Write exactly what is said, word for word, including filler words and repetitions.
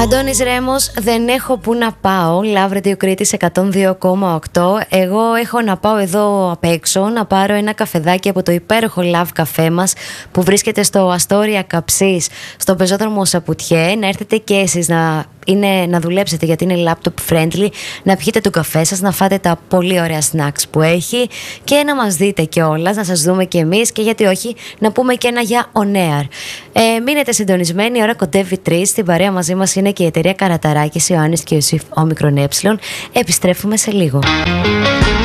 Αντώνης Ρέμος, δεν έχω που να πάω. Love Radio Κρήτης εκατόν δύο κόμμα οκτώ. Εγώ έχω να πάω εδώ απ' έξω να πάρω ένα καφεδάκι από το υπέροχο Love Café μας που βρίσκεται στο Αστόρια Καψής, στο πεζόδρομο Σαπουτιέ. Να έρθετε και εσείς να, είναι, να δουλέψετε, γιατί είναι laptop friendly, να πιείτε το καφέ σας, να φάτε τα πολύ ωραία snacks που έχει και να μας δείτε κιόλας, να σας δούμε κι εμείς, και γιατί όχι να πούμε και ένα για on air. Ε, μείνετε συντονισμένοι, η ώρα κοντεύει τρεις. Στην παρέα μαζί μας είναι και η εταιρεία Καραταράκης, Ιωάννης και Ιωσήφ Όμικρον Ε. Επιστρέφουμε σε λίγο.